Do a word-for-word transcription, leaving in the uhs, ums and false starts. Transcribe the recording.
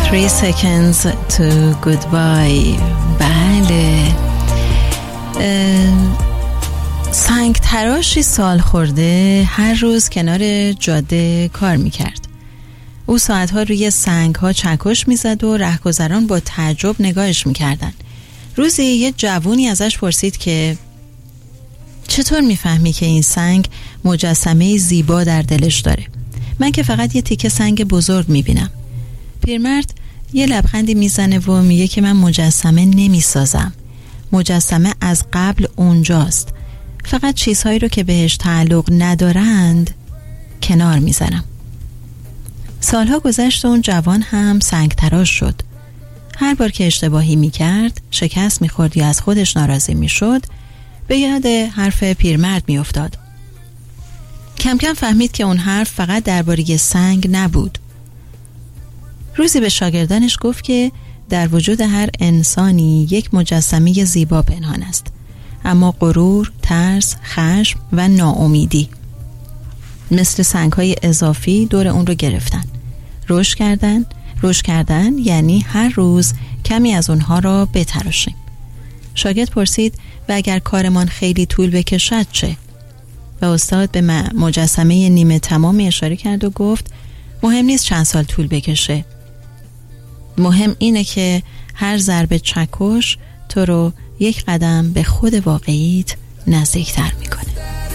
three seconds to goodbye. بله، سنگ تراشی سال خورده هر روز کنار جاده کار میکرد. او ساعتها روی سنگ ها چکش میزد و رهگذران با تعجب نگاهش میکردن. روزی یه جوونی ازش پرسید که چطور میفهمی که این سنگ مجسمه زیبا در دلش داره؟ من که فقط یه تیکه سنگ بزرگ میبینم. پیرمرد یه لبخندی میزنه و میگه که من مجسمه نمیسازم. مجسمه از قبل اونجاست. فقط چیزهایی رو که بهش تعلق ندارند کنار میزنم. سالها گذشت و اون جوان هم سنگ تراش شد. هر بار که اشتباهی میکرد، شکست میخورد یا از خودش ناراضی میشد، به یاد حرف پیرمرد میافتاد. کم کم فهمید که اون حرف فقط درباره سنگ نبود. روزی به شاگردانش گفت که در وجود هر انسانی یک مجسمه زیبا پنهان است، اما غرور، ترس، خشم و ناامیدی مثل سنگ‌های اضافی دور اون رو گرفتن. رشد کردن، رشد کردن یعنی هر روز کمی از اونها را بتراشیم. شاگرد پرسید و اگر کارمان خیلی طول بکشد چه؟ و استاد به مجسمه نیمه تمام اشاره کرد و گفت مهم نیست چند سال طول بکشه. مهم اینه که هر ضربه چکش تو رو یک قدم به خود واقعیت نزدیکتر میکنه.